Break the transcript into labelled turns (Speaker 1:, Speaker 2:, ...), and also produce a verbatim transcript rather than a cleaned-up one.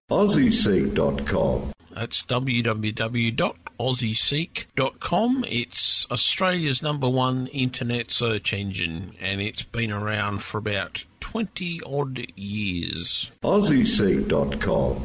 Speaker 1: Aussie Seek dot com.
Speaker 2: That's w w w dot aussie seek dot com. It's Australia's number one internet search engine, and it's been around for about twenty odd years.
Speaker 1: Aussie Seek dot com.